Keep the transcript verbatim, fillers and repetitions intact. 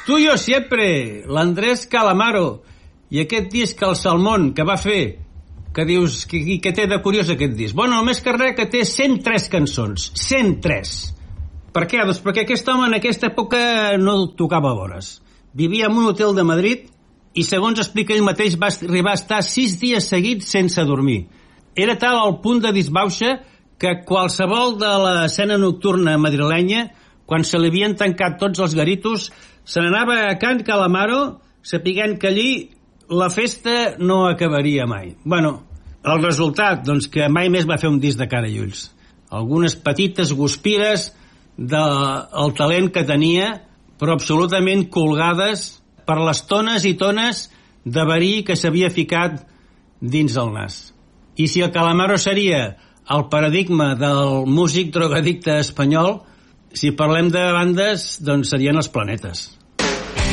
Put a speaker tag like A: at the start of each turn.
A: Tu yo siempre, l'Andrés Calamaro, i aquest disc, el Salmón, que va fer, que dius, que, que té de curiós aquest disc? Bueno, més que res que té cent tres cançons, cent tres. Per què? Doncs perquè aquest home en aquesta època no tocava hores. Vivia en un hotel de Madrid i, segons explica ell mateix, va arribar a estar sis dies seguits sense dormir. Era tal el punt de disbauxa que qualsevol de l'escena nocturna madrilenya, quan se li havien tancat tots els garitos, se n'anava a Can Calamaro sapiguent que allí la festa no acabaria mai. Bueno, el resultat, doncs, que mai més va fer un disc de cara i ulls. Algunes petites guspires del talent que tenia, però absolutament colgades per les tones i tones de verí que s'havia ficat dins el nas. I si el Calamaro seria el paradigma del músic drogadicte espanyol, si parlem de bandes, doncs serien els Planetes.